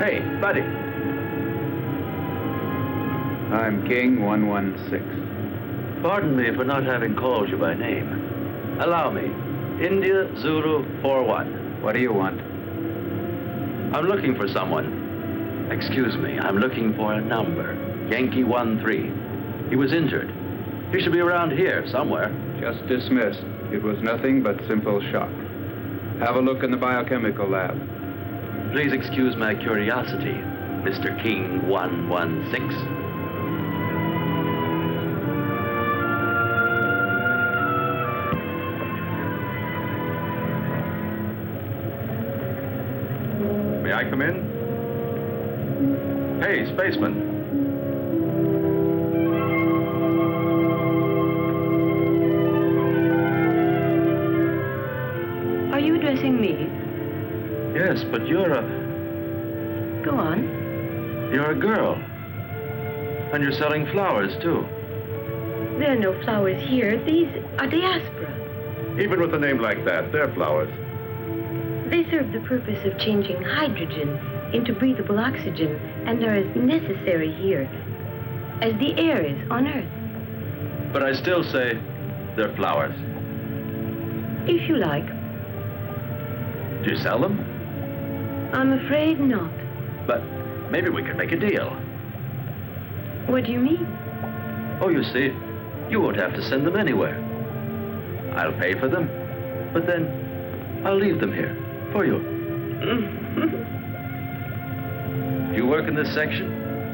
Hey, buddy. I'm King 116. Pardon me for not having called you by name. Allow me. India Zulu 41. What do you want? I'm looking for someone. Excuse me, I'm looking for a number. Yankee 13. He was injured. He should be around here somewhere. Just dismissed. It was nothing but simple shock. Have a look in the biochemical lab. Please excuse my curiosity, Mr. King 116. May I come in? Hey, spaceman. Are you addressing me? Yes, but you're a... Go on. You're a girl. And you're selling flowers, too. There are no flowers here. These are diaspora. Even with a name like that, they're flowers. They serve the purpose of changing hydrogen into breathable oxygen and are as necessary here as the air is on Earth. But I still say they're flowers. If you like. Do you sell them? I'm afraid not. But maybe we could make a deal. What do you mean? Oh, you see, you won't have to send them anywhere. I'll pay for them, but then I'll leave them here for you. Do you work in this section?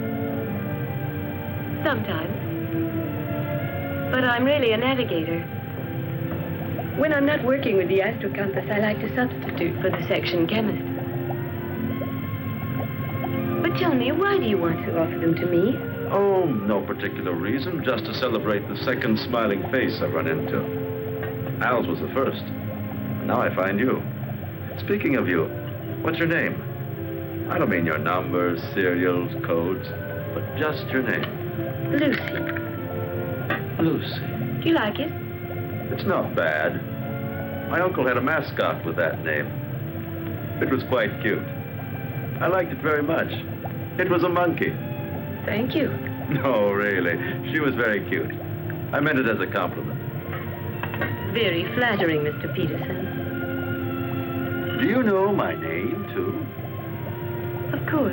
Sometimes. But I'm really a navigator. When I'm not working with the astrocompass, I like to substitute for the section chemist. But tell me, why do you want to offer them to me? Oh, no particular reason. Just to celebrate the second smiling face I've run into. Al's was the first. Now I find you. Speaking of you, what's your name? I don't mean your numbers, serials, codes, but just your name. Lucy. Lucy. Do you like it? It's not bad. My uncle had a mascot with that name. It was quite cute. I liked it very much. It was a monkey. Thank you. No, really. She was very cute. I meant it as a compliment. Very flattering, Mr. Peterson. Do you know my name, too? Of course.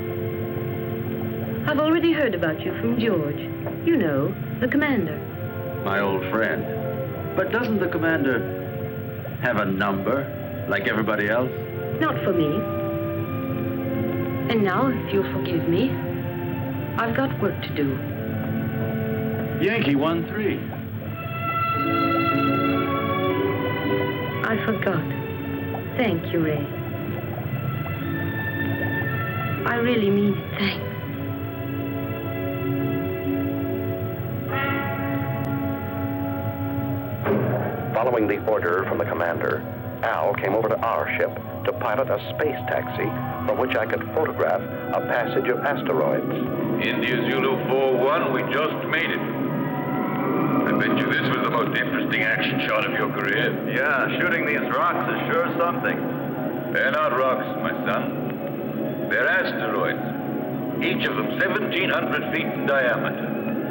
I've already heard about you from George. You know, the commander. My old friend. But doesn't the commander have a number, like everybody else? Not for me. And now, if you'll forgive me, I've got work to do. Yankee 13. I forgot. Thank you, Ray. I really mean it. Thanks. Following the order from the commander, Al came over to our ship to pilot a space taxi from which I could photograph a passage of asteroids. India Zulu 41, we just made it. I bet you this was the most interesting action shot of your career. Yeah, shooting these rocks is sure something. They're not rocks, my son. They're asteroids. Each of them 1,700 feet in diameter.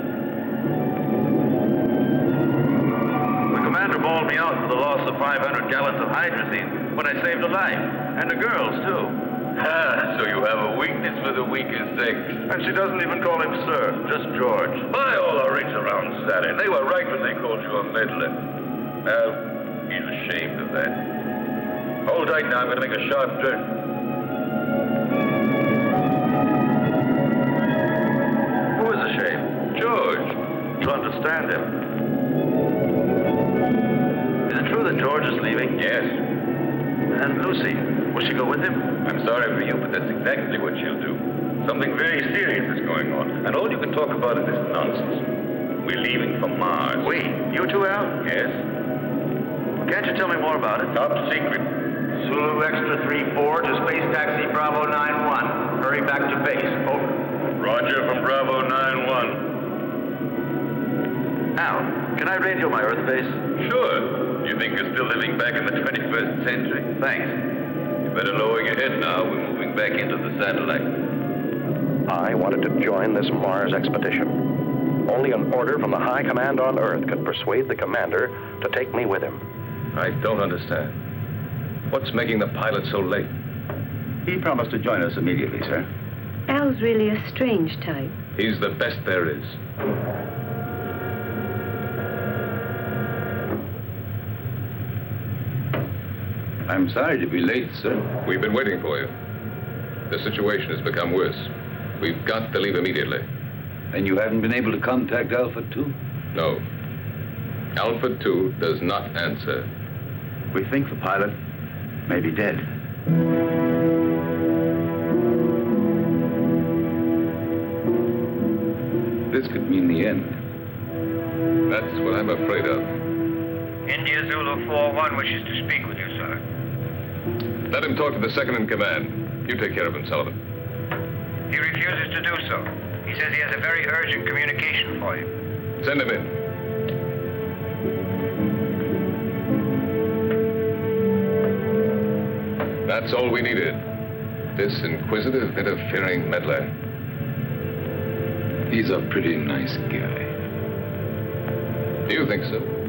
The commander bawled me out for the loss of 500 gallons of hydrazine when I saved a life. And the girls, too. Ah, so you have a weakness for the weaker sex. And she doesn't even call him sir, just George. By all the rings around Saturn, they were right when they called you a meddler. Well, he's ashamed of that. Hold tight now, I'm going to make a sharp turn. Who is ashamed? George. To understand him. Is it true that George is leaving? Yes. And Lucy, will she go with him? I'm sorry for you, but that's exactly what she'll do. Something very serious is going on, and all you can talk about is this nonsense. We're leaving for Mars. We? You too, Al? Yes. Can't you tell me more about it? Top secret. Zulu Extra 3-4 to Space Taxi Bravo 9-1. Hurry back to base. Over. Roger from Bravo 9-1. Al, can I radio my Earth base? Sure. You think you're still living back in the 21st century? Thanks. You better lower your head now. We're moving back into the satellite. I wanted to join this Mars expedition. Only an order from the high command on Earth could persuade the commander to take me with him. I don't understand. What's making the pilot so late? He promised to join us immediately, sir. Al's really a strange type. He's the best there is. I'm sorry to be late, sir. We've been waiting for you. The situation has become worse. We've got to leave immediately. And you haven't been able to contact Alpha 2? No. Alpha 2 does not answer. We think the pilot may be dead. This could mean the end. That's what I'm afraid of. India Zulu 4-1 wishes to speak with you, sir. Let him talk to the second in command. You take care of him, Sullivan. He refuses to do so. He says he has a very urgent communication for you. Send him in. That's all we needed. This inquisitive, interfering meddler. He's a pretty nice guy. Do you think so?